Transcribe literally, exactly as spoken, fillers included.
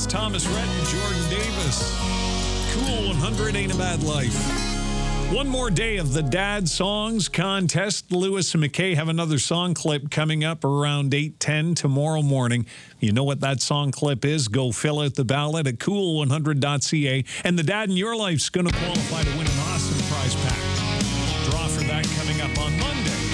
It's Thomas Rhett and Jordan Davis. Cool one hundred Ain't a Bad Life. One more day of the Dad Songs Contest. Lewis and McKay have another song clip coming up around eight ten tomorrow morning. You know what that song clip is? Go fill out the ballot at cool one hundred dot c a. And the Dad in your life's going to qualify to win an awesome prize pack. Draw for that coming up on Monday.